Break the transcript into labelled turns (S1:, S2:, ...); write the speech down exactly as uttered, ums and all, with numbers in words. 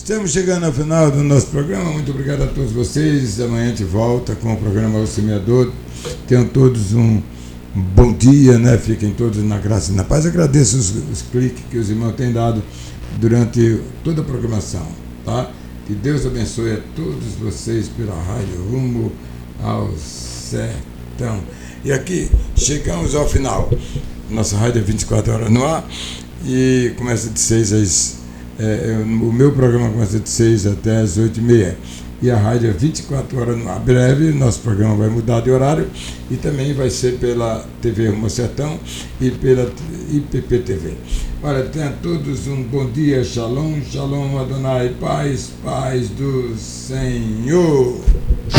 S1: Estamos chegando ao final do nosso programa. Muito obrigado a todos vocês. Amanhã a gente volta com o programa O Semeador. Tenham todos um bom dia, né? Fiquem todos na graça e na paz. Agradeço os, os cliques que os irmãos têm dado durante toda a programação, tá? Que Deus abençoe a todos vocês pela rádio Rumo ao Sertão. E aqui chegamos ao final. Nossa rádio é vinte e quatro horas no ar e começa de seis às... É, o meu programa começa de seis até as oito e meia. E a rádio é vinte e quatro horas no ar. Breve, nosso programa vai mudar de horário e também vai ser pela T V Rumo ao Sertão e pela I P P T V. Olha, tenha todos um bom dia. Shalom, shalom, Adonai, paz, paz do Senhor.